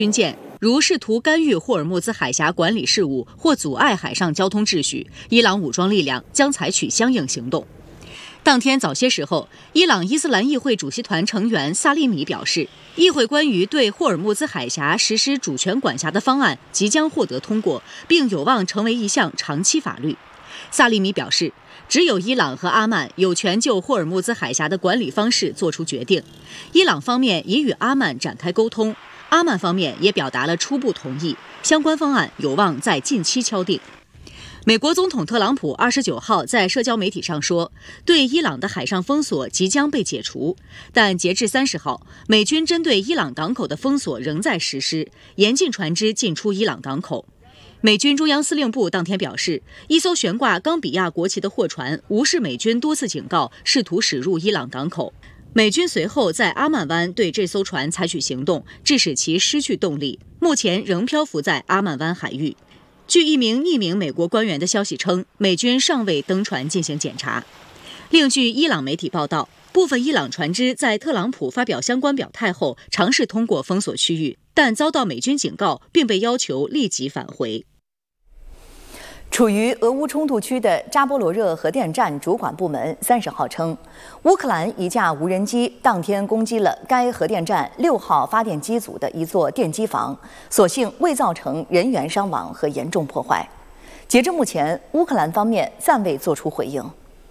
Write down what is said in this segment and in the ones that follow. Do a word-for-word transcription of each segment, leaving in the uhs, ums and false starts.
军舰如试图干预霍尔木兹海峡管理事务或阻碍海上交通秩序，伊朗武装力量将采取相应行动。当天早些时候，伊朗伊斯兰议会主席团成员萨利米表示，议会关于对霍尔木兹海峡实施主权管辖的方案即将获得通过，并有望成为一项长期法律。萨利米表示，只有伊朗和阿曼有权就霍尔木兹海峡的管理方式作出决定。伊朗方面已与阿曼展开沟通，阿曼方面也表达了初步同意，相关方案有望在近期敲定。美国总统特朗普二十九号在社交媒体上说，对伊朗的海上封锁即将被解除，但截至三十号，美军针对伊朗港口的封锁仍在实施，严禁船只进出伊朗港口。美军中央司令部当天表示，一艘悬挂冈比亚国旗的货船无视美军多次警告，试图驶入伊朗港口。美军随后在阿曼湾对这艘船采取行动，致使其失去动力，目前仍漂浮在阿曼湾海域。据一名匿名美国官员的消息称，美军尚未登船进行检查。另据伊朗媒体报道，部分伊朗船只在特朗普发表相关表态后，尝试通过封锁区域，但遭到美军警告，并被要求立即返回。 处于俄乌冲突区的扎波罗热核电站主管部门三十号称，乌克兰一架无人机当天攻击了该核电站六号发电机组的一座电机房，所幸未造成人员伤亡和严重破坏。截至目前，乌克兰方面暂未作出回应。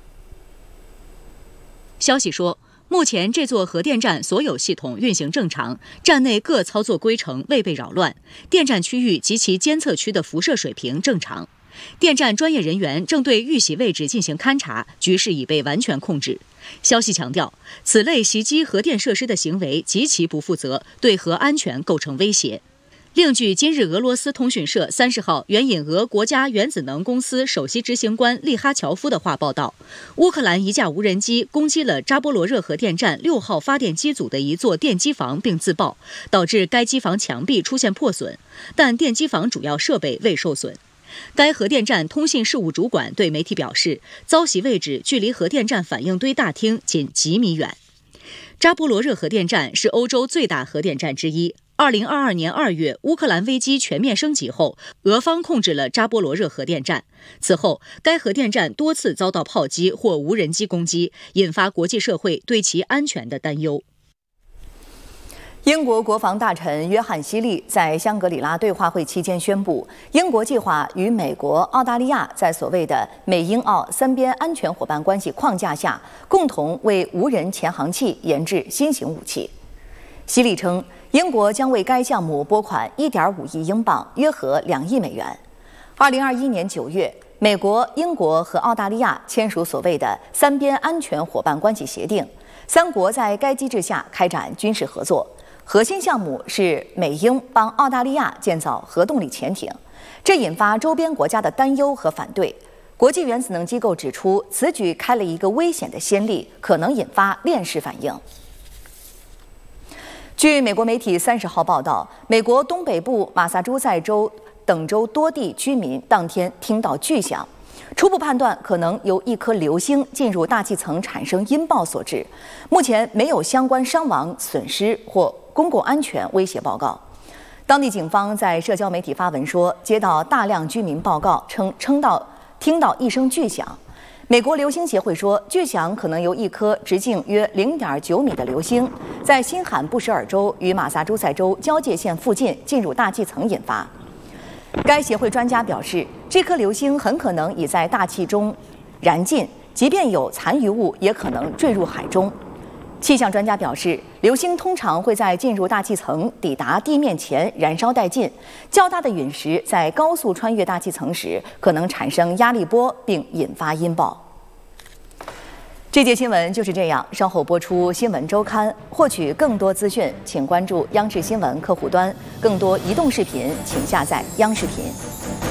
消息说，目前这座核电站所有系统运行正常，站内各操作规程未被扰乱，电站区域及其监测区的辐射水平正常。电站专业人员正对遇袭位置进行勘查，局势已被完全控制。消息强调，此类袭击核电设施的行为极其不负责，对核安全构成威胁。另据今日俄罗斯通讯社三十号援引俄国家原子能公司首席执行官利哈乔夫的话报道，乌克兰一架无人机攻击了扎波罗热核电站六号发电机组的一座电机房并自爆，导致该机房墙壁出现破损，但电机房主要设备未受损。该核电站通信事务主管对媒体表示，遭袭位置距离核电站反应堆大厅仅几米远。扎波罗热核电站是欧洲最大核电站之一。二零二二年二月，乌克兰危机全面升级后，俄方控制了扎波罗热核电站。此后，该核电站多次遭到炮击或无人机攻击，引发国际社会对其安全的担忧。 英国国防大臣约翰·希利在香格里拉对话会期间宣布，英国计划与美国、澳大利亚在所谓的美英澳三边安全伙伴关系框架下，共同为无人潜航器研制新型武器。希利称，英国将为该项目拨款 一点五亿英镑，约合两亿美元。二零二一年九月，美国、英国和澳大利亚签署所谓的三边安全伙伴关系协定，三国在该机制下开展军事合作。核心项目是美英帮澳大利亚建造核动力潜艇，这引发周边国家的担忧和反对。国际原子能机构指出，此举开了一个危险的先例，可能引发链式反应。据美国媒体三十号报道，美国东北部马萨诸塞州等州多地居民当天听到巨响，初步判断可能由一颗流星进入大气层产生音爆所致。目前没有相关伤亡、损失或公共安全威胁报告。当地警方在社交媒体发文说，接到大量居民报告称称到听到一声巨响。美国流星协会说，巨响可能由一颗直径约 零点九米的流星在新罕布什尔州与马萨诸塞州交界线附近进入大气层引发。该协会专家表示，这颗流星很可能已在大气中燃尽，即便有残余物，也可能坠入海中。气象专家表示，流星通常会在进入大气层、抵达地面前燃烧殆尽。较大的陨石在高速穿越大气层时，可能产生压力波并引发音爆。这节新闻就是这样，稍后播出新闻周刊。获取更多资讯，请关注央视新闻客户端。更多移动视频，请下载央视频。